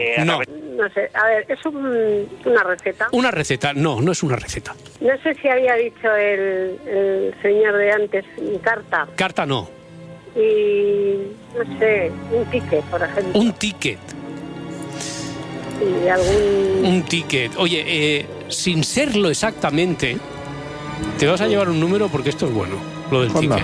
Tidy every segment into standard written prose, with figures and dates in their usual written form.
No. No sé, a ver, ¿es una receta? Una receta, no es una receta. No sé si había dicho el señor de antes, carta. Carta no. Y, no sé, un ticket, por ejemplo. Un ticket. Y algún... Un ticket. Oye, sin serlo exactamente, te vas a llevar un número porque esto es bueno, lo del ticket.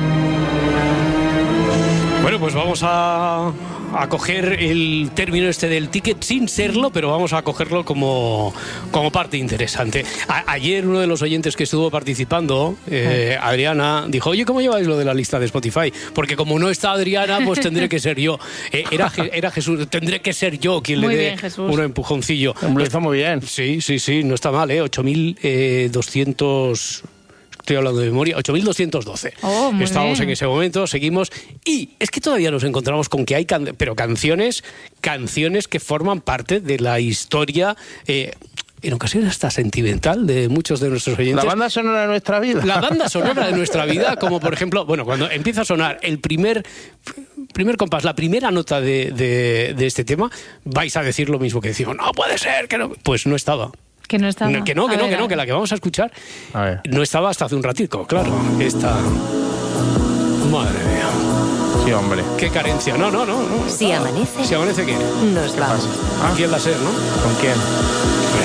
Bueno, pues vamos a coger el término este del ticket sin serlo, pero vamos a cogerlo como parte interesante. Ayer uno de los oyentes que estuvo participando, Adriana, dijo, oye, ¿cómo lleváis lo de la lista de Spotify? Porque como no está Adriana, pues tendré que ser yo. Era Jesús, tendré que ser yo quien muy le dé bien, Jesús. un empujoncillo. Hombre, está muy bien. Sí, no está mal, 8.200... Estoy hablando de memoria, 8.212. Oh, estábamos bien. en ese momento, seguimos. Y es que todavía nos encontramos con que hay canciones que forman parte de la historia, en ocasiones hasta sentimental, de muchos de nuestros oyentes. La banda sonora de nuestra vida. La banda sonora de nuestra vida, como por ejemplo, bueno, cuando empieza a sonar el primer compás, la primera nota de este tema, vais a decir lo mismo que decimos, no puede ser, que no. Pues no estaba. Que no estaba. Que la que vamos a escuchar no estaba hasta hace un ratito, claro. Esta... Madre mía. Sí, hombre. Qué carencia. No. Si amanece... Si amanece, ¿qué? Nos vamos. Aquí en la SER, ¿no? ¿Con quién?